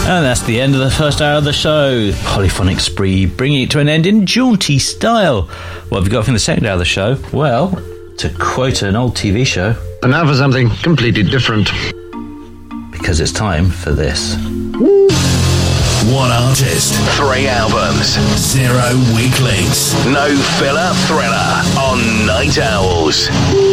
And that's the end of the first hour of the show. Polyphonic Spree, bringing it to an end in jaunty style. What have you got from the second hour of the show? Well, to quote an old TV show... And now for something completely different. Because it's time for this. One artist, 3 albums, 0 weak links, no filler thriller on Night Owls.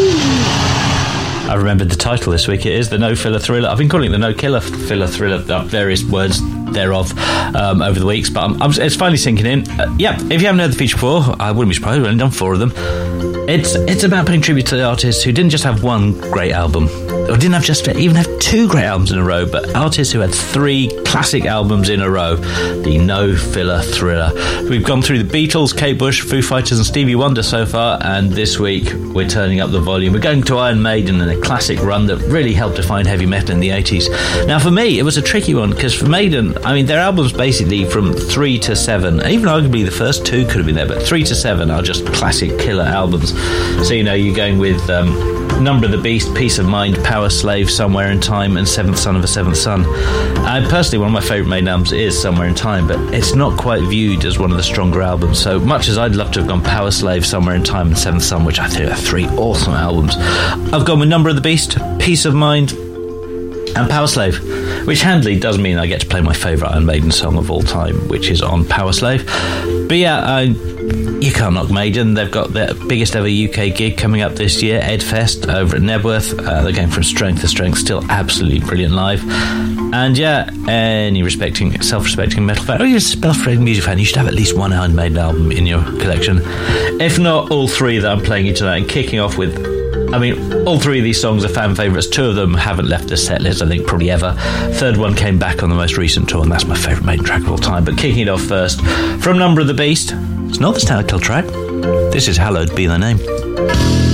I remembered the title this week. It is the No Filler Thriller. I've been calling it the No Killer Filler Thriller, various words thereof over the weeks, but it's finally sinking in. If you haven't heard the feature before, I wouldn't be surprised. We've only done 4 of them. It's about paying tribute to the artists who didn't just have one great album, or didn't even have 2 great albums in a row, but artists who had 3 classic albums in a row. The No Filler Thriller. We've gone through the Beatles, Kate Bush, Foo Fighters and Stevie Wonder so far, and this week we're turning up the volume. We're going to Iron Maiden and a classic run that really helped define heavy metal in the 80s. Now for me it was a tricky one, because for Maiden, I mean, their albums basically from 3 to 7, even arguably the first 2 could have been there, but 3 to 7 are just classic killer albums. So you're going with Number of the Beast, Peace of Mind, Power Slave, Somewhere in Time, and Seventh Son of a Seventh Son. Personally, one of my favourite Maiden albums is Somewhere in Time, but it's not quite viewed as one of the stronger albums. So much as I'd love to have gone Power Slave, Somewhere in Time, and Seventh Son, which I think are 3 awesome albums, I've gone with Number of the Beast, Peace of Mind, and Power Slave, which handily does mean I get to play my favourite Iron Maiden song of all time, which is on Power Slave. But you can't knock Maiden. They've got their biggest ever UK gig coming up this year, Edfest, over at Nebworth. They're going from strength to strength, still absolutely brilliant live. And any self-respecting metal fan, or you're a self-respecting music fan, you should have at least one Iron Maiden album in your collection. If not all 3 that I'm playing you tonight, and kicking off with, all 3 of these songs are fan favourites. 2 of them haven't left the set list, I think, probably ever. 3rd one came back on the most recent tour, and that's my favourite Maiden track of all time. But kicking it off first, from Number of the Beast, it's not the title track. This is Hallowed Be Thy Name.